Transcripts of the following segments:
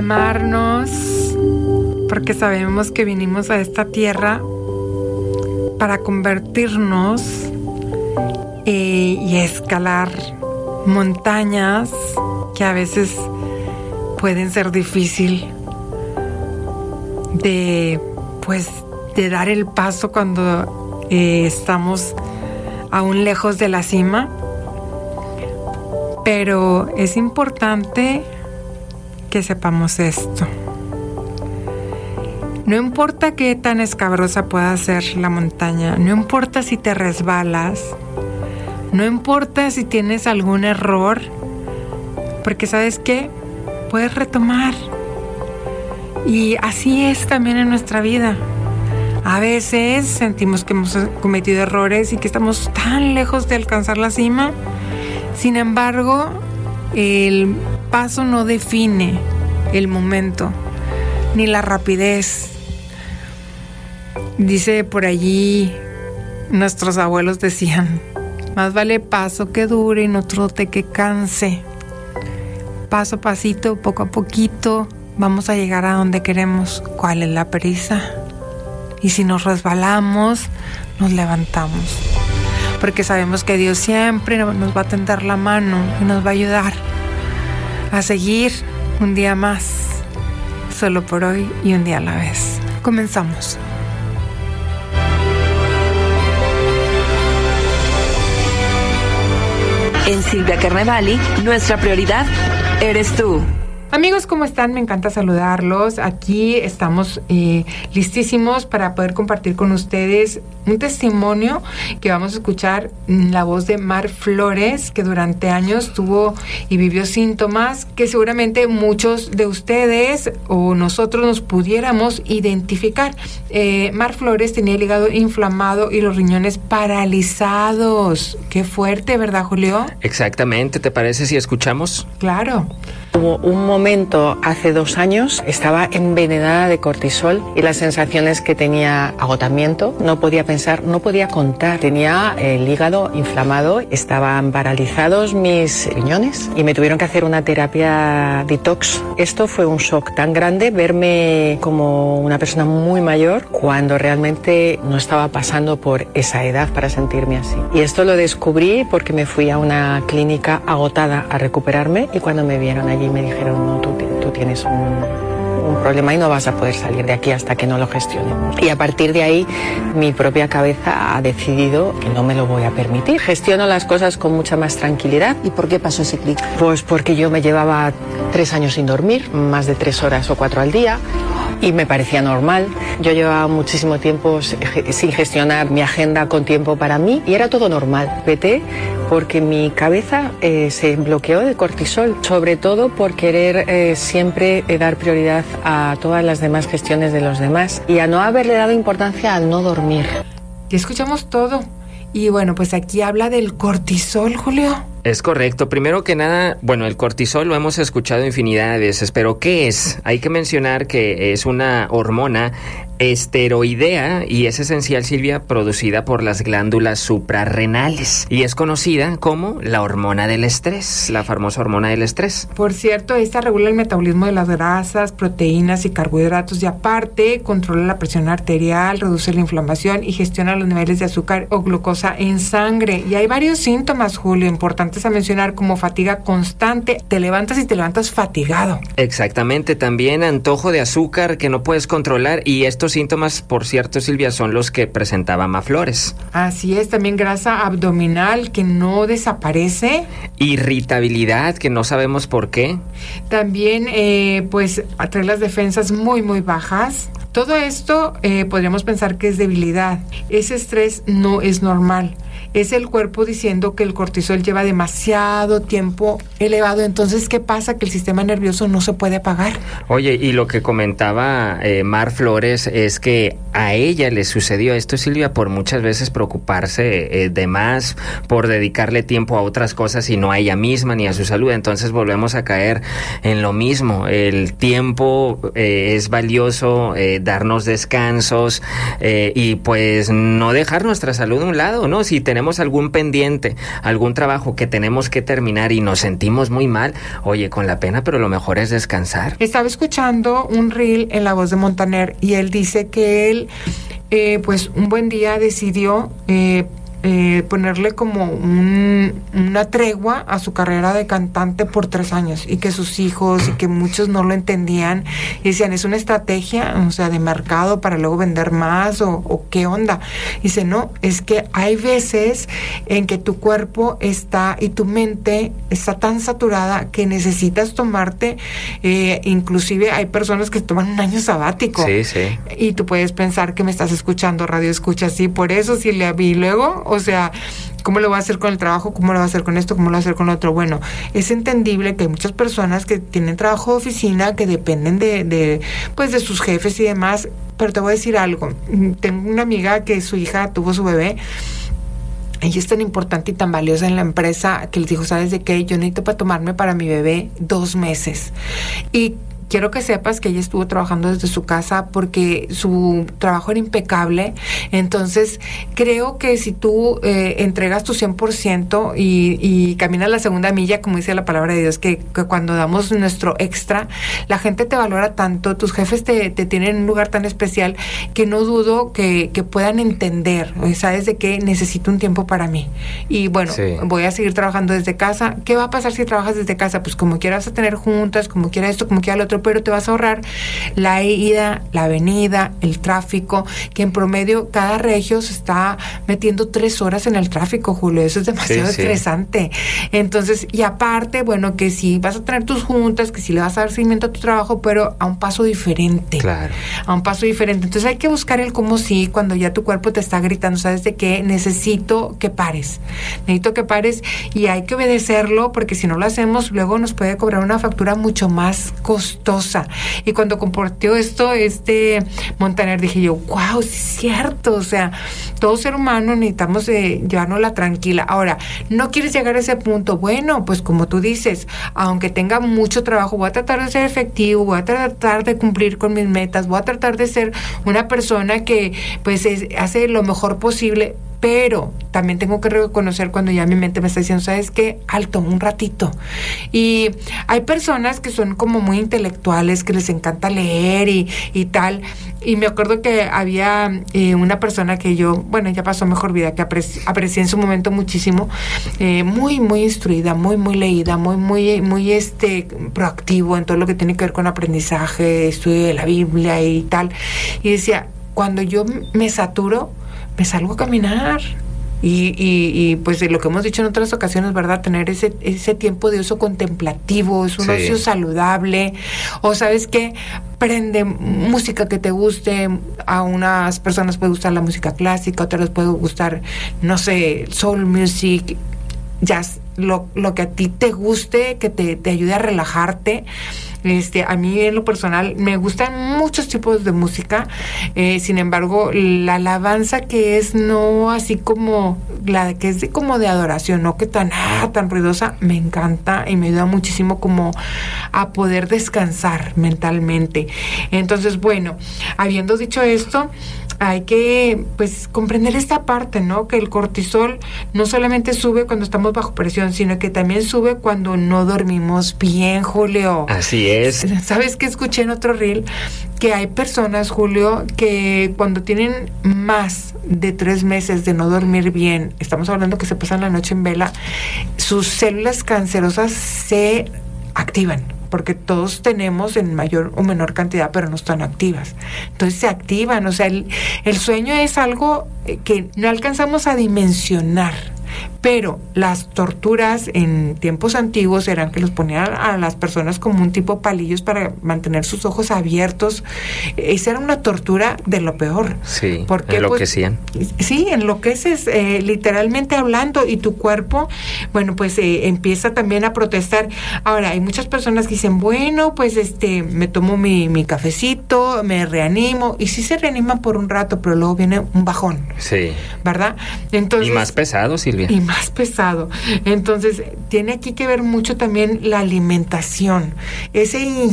amarnos, porque sabemos que vinimos a esta tierra para convertirnos y escalar montañas que a veces pueden ser difícil de dar el paso cuando estamos aún lejos de la cima. Pero es importante que sepamos esto. No importa qué tan escabrosa pueda ser la montaña, no importa si te resbalas, no importa si tienes algún error, porque ¿sabes qué? Puedes retomar. Y así es también en nuestra vida. A veces sentimos que hemos cometido errores y que estamos tan lejos de alcanzar la cima. Sin embargo, el paso no define el momento, ni la rapidez. Dice por allí, nuestros abuelos decían, más vale paso que dure y no trote que canse. Paso a pasito, poco a poquito, vamos a llegar a donde queremos. ¿Cuál es la prisa? Y si nos resbalamos, nos levantamos. Porque sabemos que Dios siempre nos va a tender la mano y nos va a ayudar a seguir un día más, solo por hoy y un día a la vez. Comenzamos. En Silvia Carnevali, nuestra prioridad eres tú. Amigos, ¿cómo están? Me encanta saludarlos. Aquí estamos listísimos para poder compartir con ustedes un testimonio que vamos a escuchar en la voz de Mar Flores, que durante años tuvo y vivió síntomas que seguramente muchos de ustedes o nosotros nos pudiéramos identificar. Mar Flores tenía el hígado inflamado y los riñones paralizados. Qué fuerte, ¿verdad, Julio? Exactamente. ¿Te parece si escuchamos? Claro. Hubo un momento hace 2 años, estaba envenenada de cortisol y las sensaciones que tenía agotamiento, no podía pensar, no podía contar, tenía el hígado inflamado, estaban paralizados mis riñones y me tuvieron que hacer una terapia detox. Esto fue un shock tan grande, verme como una persona muy mayor cuando realmente no estaba pasando por esa edad para sentirme así. Y esto lo descubrí porque me fui a una clínica agotada a recuperarme y cuando me vieron allí me dijeron, no, tú tienes un problema y no vas a poder salir de aquí hasta que no lo gestionemos. Y a partir de ahí mi propia cabeza ha decidido que no me lo voy a permitir. Gestiono las cosas con mucha más tranquilidad. ¿Y por qué pasó ese clic? Pues porque yo me llevaba 3 años sin dormir, más de 3 horas o 4 al día. Y me parecía normal. Yo llevaba muchísimo tiempo sin gestionar mi agenda con tiempo para mí y era todo normal. Vete porque mi cabeza se bloqueó de cortisol, sobre todo por querer siempre dar prioridad a todas las demás gestiones de los demás y a no haberle dado importancia al no dormir. Ya escuchamos todo. Y bueno, pues aquí habla del cortisol, Julio. Es correcto. Primero que nada, bueno, el cortisol lo hemos escuchado infinidad de veces, pero ¿qué es? Hay que mencionar que es una hormona esteroidea y es esencial, Silvia, producida por las glándulas suprarrenales y es conocida como la hormona del estrés, la famosa hormona del estrés. Por cierto, esta regula el metabolismo de las grasas, proteínas y carbohidratos y aparte controla la presión arterial, reduce la inflamación y gestiona los niveles de azúcar o glucosa en sangre. Y hay varios síntomas, Julio, importantes a mencionar como fatiga constante. Te levantas y te levantas fatigado. Exactamente, también antojo de azúcar que no puedes controlar y estos síntomas, por cierto, Silvia, son los que presentaba Ma Flores. Así es, también grasa abdominal que no desaparece. Irritabilidad que no sabemos por qué. También, pues, trae las defensas muy, muy bajas. Todo esto podríamos pensar que es debilidad. Ese estrés no es normal. Es el cuerpo diciendo que el cortisol lleva demasiado tiempo elevado. Entonces, ¿qué pasa? Que el sistema nervioso no se puede apagar. Oye, y lo que comentaba Mar Flores es que a ella le sucedió esto, Silvia, por muchas veces preocuparse de más, por dedicarle tiempo a otras cosas y no a ella misma ni a su salud. Entonces volvemos a caer en lo mismo. El tiempo es valioso, darnos descansos y pues no dejar nuestra salud a un lado, ¿no? Si tenemos tenemos algún pendiente, algún trabajo que tenemos que terminar y nos sentimos muy mal, oye, con la pena, pero lo mejor es descansar. Estaba escuchando un reel en La Voz de Montaner y él dice que él, pues un buen día decidió ponerle como una tregua a su carrera de cantante por 3 años, y que sus hijos y que muchos no lo entendían y decían, ¿es una estrategia, o sea, de mercado para luego vender más o qué onda? Dice, no, es que hay veces en que tu cuerpo está y tu mente está tan saturada que necesitas tomarte, inclusive hay personas que toman un año sabático. Sí, sí. Y tú puedes pensar que me estás escuchando, radio escucha, sí, por eso sí le vi luego, o sea, ¿cómo lo va a hacer con el trabajo? ¿Cómo lo va a hacer con esto? ¿Cómo lo va a hacer con lo otro? Bueno, es entendible que hay muchas personas que tienen trabajo de oficina, que dependen de sus jefes y demás, pero te voy a decir algo. Tengo una amiga que su hija tuvo su bebé. Ella es tan importante y tan valiosa en la empresa que les dijo, ¿sabes de qué? Yo necesito para mi bebé 2 meses. Y quiero que sepas que ella estuvo trabajando desde su casa porque su trabajo era impecable. Entonces, creo que si tú entregas tu 100% y caminas la segunda milla, como dice la palabra de Dios, que cuando damos nuestro extra, la gente te valora tanto, tus jefes te tienen en un lugar tan especial, que no dudo que puedan entender, ¿sabes de qué? Necesito un tiempo para mí. Y bueno, sí, voy a seguir trabajando desde casa. ¿Qué va a pasar si trabajas desde casa? Pues como quieras a tener juntas, como quiera esto, como quiera lo otro, pero te vas a ahorrar la ida, la venida, el tráfico, que en promedio cada regio se está metiendo 3 horas en el tráfico, Julio. Eso es demasiado estresante. Entonces, y aparte, bueno, que si vas a tener tus juntas, que si le vas a dar seguimiento a tu trabajo, pero a un paso diferente. Claro. A un paso diferente. Entonces hay que buscar el cómo sí, cuando ya tu cuerpo te está gritando, ¿sabes de qué? Necesito que pares. Necesito que pares, y hay que obedecerlo, porque si no lo hacemos, luego nos puede cobrar una factura mucho más costosa. Y cuando compartió esto, Montaner, dije yo, wow, sí es cierto. O sea, todo ser humano necesitamos llevárnosla tranquila. Ahora, ¿no quieres llegar a ese punto? Bueno, pues como tú dices, aunque tenga mucho trabajo, voy a tratar de ser efectivo, voy a tratar de cumplir con mis metas, voy a tratar de ser una persona que pues hace lo mejor posible. Pero también tengo que reconocer cuando ya mi mente me está diciendo, ¿sabes qué? Alto, un ratito. Y hay personas que son como muy intelectuales, que les encanta leer y tal. Y me acuerdo que había una persona que yo, bueno, ya pasó mejor vida, que aprecié en su momento muchísimo, muy, muy instruida, muy, muy leída, muy proactivo en todo lo que tiene que ver con aprendizaje, estudio de la Biblia y tal. Y decía, cuando yo me saturo, me salgo a caminar. Y pues lo que hemos dicho en otras ocasiones, ¿verdad? Tener ese tiempo de ocio contemplativo, es un ocio saludable. O ¿sabes qué? Prende música que te guste. A unas personas puede gustar la música clásica, a otras les puede gustar, no sé, soul music, jazz, lo que a ti te guste, que te ayude a relajarte. A mí en lo personal me gustan muchos tipos de música, sin embargo la alabanza que es no así como la que es como de adoración, no que tan ruidosa, me encanta y me ayuda muchísimo como a poder descansar mentalmente. Entonces, bueno, habiendo dicho esto, hay que pues comprender esta parte, ¿no? Que el cortisol no solamente sube cuando estamos bajo presión, sino que también sube cuando no dormimos bien, Julio. Así es. ¿Sabes qué escuché en otro reel? Que hay personas, Julio, que cuando tienen más de 3 meses de no dormir bien, estamos hablando que se pasan la noche en vela, sus células cancerosas se activan, porque todos tenemos en mayor o menor cantidad, pero no están activas. Entonces se activan, o sea, el sueño es algo que no alcanzamos a dimensionar. Pero las torturas en tiempos antiguos eran que los ponían a las personas como un tipo palillos para mantener sus ojos abiertos. Esa era una tortura de lo peor. Sí, porque enloquecían. Pues, sí, enloqueces, literalmente hablando, y tu cuerpo, bueno, pues empieza también a protestar. Ahora, hay muchas personas que dicen, bueno, pues me tomo mi cafecito, me reanimo, y sí se reanima por un rato, pero luego viene un bajón. Sí. ¿Verdad? Entonces, y más pesado, Silvia. Silvia. Y más pesado. Entonces, tiene aquí que ver mucho también la alimentación. Ese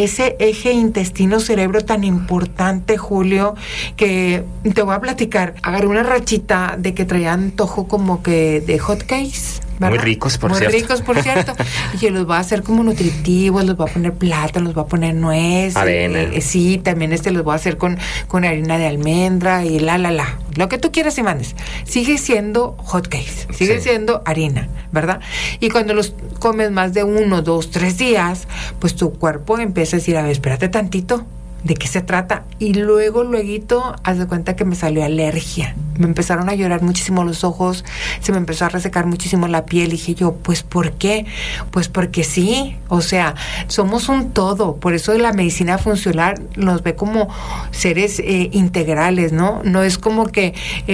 eje intestino-cerebro tan importante, Julio, que te voy a platicar. Agarré una rachita de que traía antojo como que de hot cakes. ¿verdad? Muy ricos, por cierto. Muy ricos, por cierto. Y que los va a hacer como nutritivos, los va a poner plátano, los va a poner nuez. Avena. Sí, también los voy a hacer con harina de almendra y lo que tú quieras y mandes. Sigue siendo hot cakes, sigue siendo harina, ¿verdad? Y cuando los comes más de 1, 2, 3 días, pues tu cuerpo empieza a decir, a ver, espérate tantito, ¿de qué se trata? Y luego, haz de cuenta que me salió alergia. Me empezaron a llorar muchísimo los ojos, se me empezó a resecar muchísimo la piel. Y dije yo, ¿pues por qué? Pues porque sí, o sea, somos un todo. Por eso la medicina funcional nos ve como seres integrales, ¿no? No es como que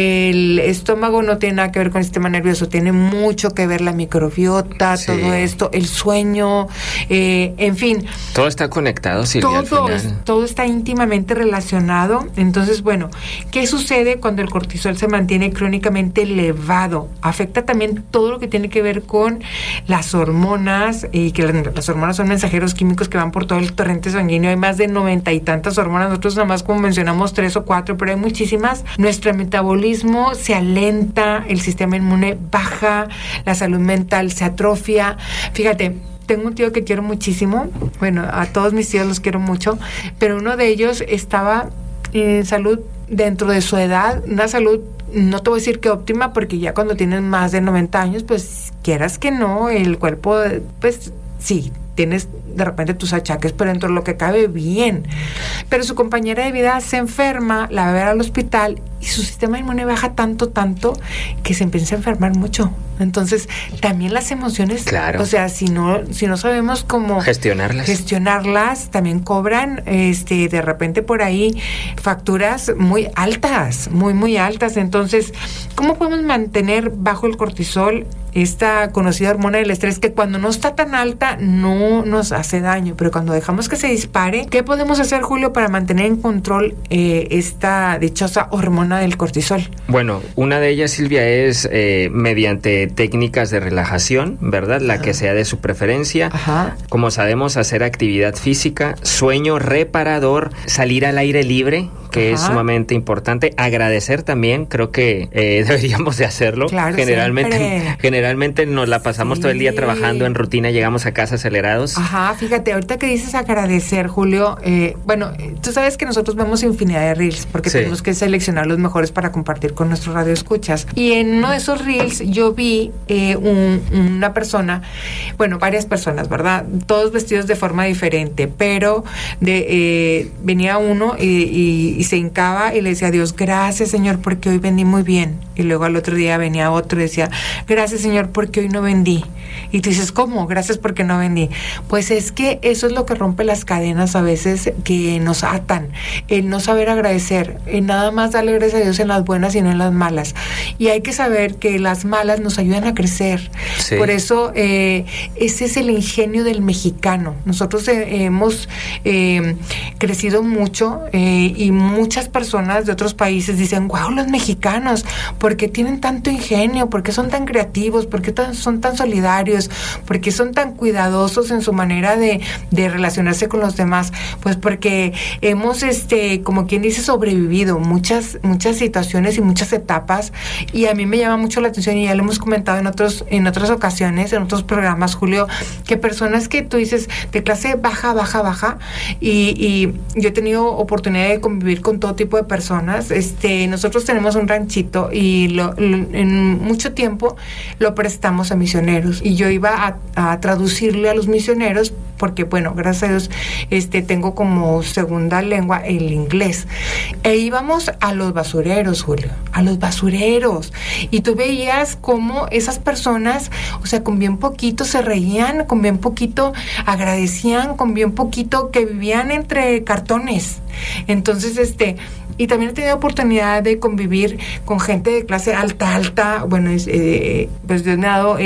el estómago no tiene nada que ver con el sistema nervioso, tiene mucho que ver la microbiota, todo esto, el sueño, en fin. Todo está conectado, Silvia, Todo está íntimamente relacionado. Entonces, bueno, ¿qué sucede cuando el cortisol se mantiene crónicamente elevado? Afecta también todo lo que tiene que ver con las hormonas, y que las hormonas son mensajeros químicos que van por todo el torrente sanguíneo. Hay más de 90 y tantas hormonas, nosotros nada más como mencionamos 3 o 4, pero hay muchísimas. Nuestro metabolismo se alenta, el sistema inmune baja, la salud mental se atrofia. Fíjate, tengo un tío que quiero muchísimo, bueno, a todos mis tíos los quiero mucho, pero uno de ellos estaba en salud dentro de su edad, una salud, no te voy a decir que óptima, porque ya cuando tienes más de 90 años, pues quieras que no, el cuerpo, pues sí, tienes de repente tus achaques, pero dentro de lo que cabe bien. Pero su compañera de vida se enferma, la va a ver al hospital y su sistema inmune baja tanto que se empieza a enfermar mucho. Entonces, también las emociones, claro. O sea, si no sabemos cómo gestionarlas, también cobran de repente por ahí facturas muy altas, muy altas. Entonces, ¿cómo podemos mantener bajo el cortisol, esta conocida hormona del estrés, que cuando no está tan alta no nos hace daño, pero cuando dejamos que se dispare, ¿qué podemos hacer, Julio, para mantener en control esta dichosa hormona del cortisol? Bueno, una de ellas, Silvia, es mediante técnicas de relajación, ¿verdad? La que sea de su preferencia. Ajá. Como sabemos, hacer actividad física, sueño reparador, salir al aire libre, que es sumamente importante. Agradecer también, creo que deberíamos de hacerlo. Claro, generalmente nos la pasamos todo el día trabajando en rutina, llegamos a casa acelerados. Ajá, fíjate, ahorita que dices agradecer, Julio, bueno, tú sabes que nosotros vemos infinidad de reels, porque tenemos que seleccionar los mejores para compartir con nuestros radioescuchas. Y en uno de esos reels yo vi una persona, bueno, varias personas, ¿verdad? Todos vestidos de forma diferente, pero venía uno y se hincaba y le decía a Dios, gracias, Señor, porque hoy vendí muy bien. Y luego al otro día venía otro y decía, gracias, Señor, porque hoy no vendí. Y tú dices, ¿cómo? Gracias porque no vendí. Pues es que eso es lo que rompe las cadenas a veces que nos atan, el no saber agradecer, el nada más darle gracias a Dios en las buenas y no en las malas. Y hay que saber que las malas nos ayudan a crecer. Sí. Por eso ese es el ingenio del mexicano. Nosotros hemos crecido mucho y muchas personas de otros países dicen, wow, los mexicanos, ¿por qué tienen tanto ingenio? ¿Por qué son tan creativos? ¿Por qué son tan solidarios? ¿Por qué son tan cuidadosos en su manera de relacionarse con los demás? Pues porque hemos, como quien dice, sobrevivido muchas situaciones y muchas etapas, y a mí me llama mucho la atención, y ya lo hemos comentado en otras ocasiones, en otros programas, Julio, que personas que tú dices de clase baja, y yo he tenido oportunidad de convivir con todo tipo de personas. Nosotros tenemos un ranchito y en mucho tiempo lo prestamos a misioneros, y yo iba a traducirle a los misioneros porque, bueno, gracias a Dios tengo como segunda lengua el inglés, e íbamos a los basureros, Julio, a los basureros, y tú veías cómo esas personas, o sea, con bien poquito se reían, con bien poquito agradecían, con bien poquito que vivían entre cartones. Entonces, y también he tenido oportunidad de convivir con gente de clase alta, bueno, pues Dios me ha dado,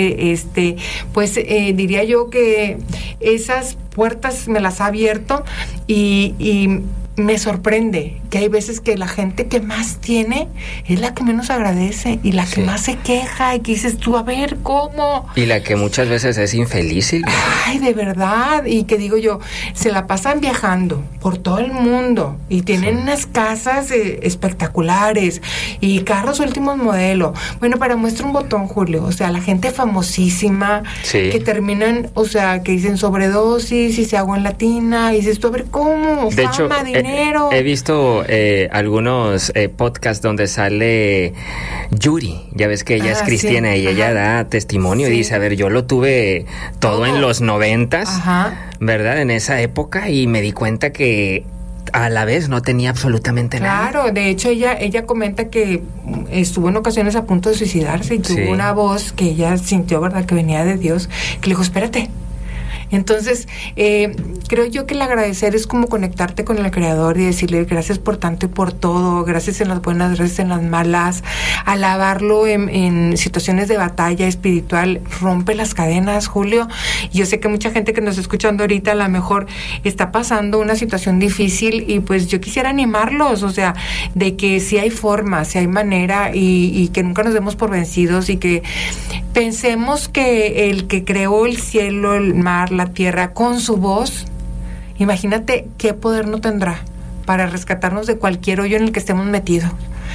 diría yo que esas puertas me las ha abierto, y me sorprende que hay veces que la gente que más tiene es la que menos agradece y la que más se queja y que dices tú, a ver, ¿cómo? Y la que muchas veces es infeliz. Ay, de verdad. Y que digo yo, se la pasan viajando por todo el mundo y tienen unas casas espectaculares y carros últimos modelo. Bueno, para muestra un botón, Julio, o sea, la gente famosísima que terminan, o sea, que dicen sobredosis y se agua en latina y dices tú, a ver, ¿cómo? De hecho, dinero. He visto algunos podcasts donde sale Yuri, ya ves que ella es cristiana y ella da testimonio y dice, a ver, yo lo tuve todo en los 90s, ¿verdad? En esa época, y me di cuenta que a la vez no tenía absolutamente nada. Claro, de hecho ella comenta que estuvo en ocasiones a punto de suicidarse y tuvo una voz que ella sintió, ¿verdad?, que venía de Dios, que le dijo, espérate. Entonces, creo yo que el agradecer es como conectarte con el Creador y decirle gracias por tanto y por todo, gracias en las buenas, gracias en las malas, alabarlo en situaciones de batalla espiritual, rompe las cadenas, Julio. Yo sé que mucha gente que nos está escuchando ahorita a lo mejor está pasando una situación difícil y pues yo quisiera animarlos, o sea, de que sí hay forma, sí hay manera y que nunca nos demos por vencidos y que pensemos que el que creó el cielo, el mar, la tierra con su voz, imagínate qué poder no tendrá para rescatarnos de cualquier hoyo en el que estemos metidos.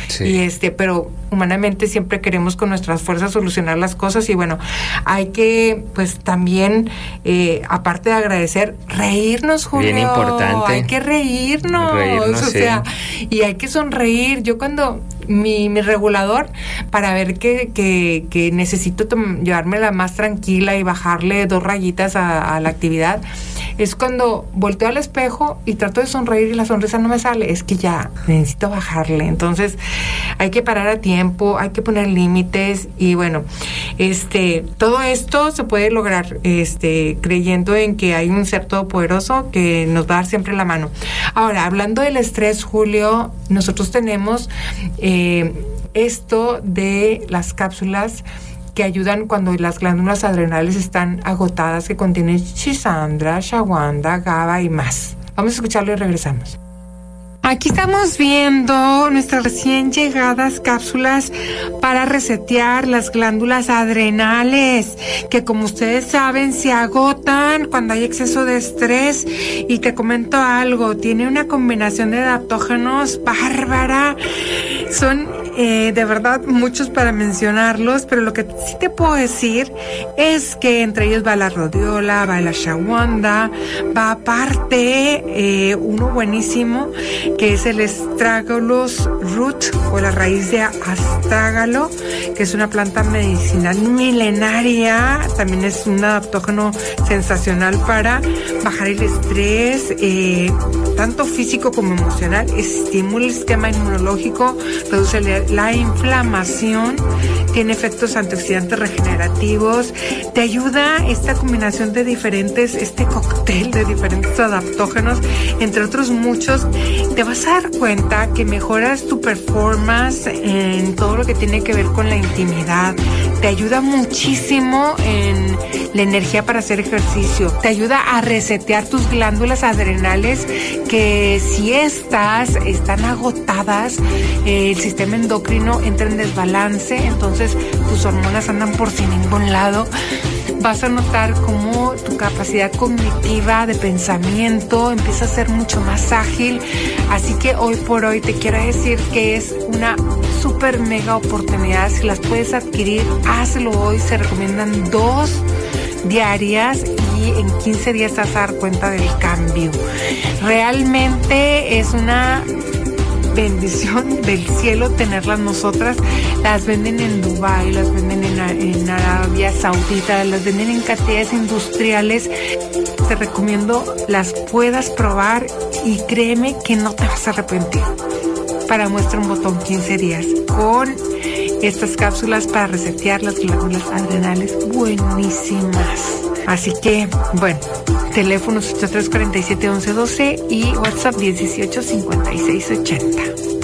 Y pero humanamente siempre queremos con nuestras fuerzas solucionar las cosas y bueno, hay que pues también aparte de agradecer, reírnos, Julio. Bien importante. Hay que reírnos, o sea, y hay que sonreír. Yo cuando mi regulador para ver que necesito llevármela más tranquila y bajarle 2 rayitas a la actividad, es cuando volteo al espejo y trato de sonreír y la sonrisa no me sale, es que ya necesito bajarle. Entonces hay que parar a tiempo, hay que poner límites y bueno, todo esto se puede lograr creyendo en que hay un ser todopoderoso que nos va a dar siempre la mano. Ahora, hablando del estrés, Julio, nosotros tenemos esto de las cápsulas que ayudan cuando las glándulas adrenales están agotadas, que contienen chisandra, ashwagandha, GABA y más. Vamos a escucharlo y regresamos. Aquí estamos viendo nuestras recién llegadas cápsulas para resetear las glándulas adrenales, que como ustedes saben se agotan cuando hay exceso de estrés. Y te comento algo, tiene una combinación de adaptógenos bárbara. Son de verdad muchos para mencionarlos, pero lo que sí te puedo decir es que entre ellos va la rhodiola, va la ashwagandha, va aparte uno buenísimo que es el Astragalus root o la raíz de astrágalo, que es una planta medicinal milenaria. También es un adaptógeno sensacional para bajar el estrés, tanto físico como emocional, estimula el sistema inmunológico, reduce la inflamación, tiene efectos antioxidantes regenerativos, te ayuda esta combinación de diferentes, cóctel de diferentes adaptógenos, entre otros muchos. Te vas a dar cuenta que mejoras tu performance en todo lo que tiene que ver con la intimidad, te ayuda muchísimo en la energía para hacer ejercicio, te ayuda a resetear tus glándulas adrenales que si están agotadas, el sistema endocrino entra en desbalance, entonces tus hormonas andan por sin ningún lado. Vas a notar cómo tu capacidad cognitiva de pensamiento empieza a ser mucho más ágil. Así que hoy por hoy te quiero decir que es una súper mega oportunidad. Si las puedes adquirir, hazlo hoy. Se recomiendan 2 diarias y en 15 días te vas a dar cuenta del cambio. Realmente es una bendición del cielo tenerlas nosotras. Las venden en Dubái, las venden en Arabia Saudita, las venden en cantidades industriales. Te recomiendo las puedas probar y créeme que no te vas a arrepentir. Para muestra un botón 15 días con estas cápsulas para resetear las glándulas adrenales buenísimas. Así que, bueno, teléfonos 8347-1112 y WhatsApp 1018-5680.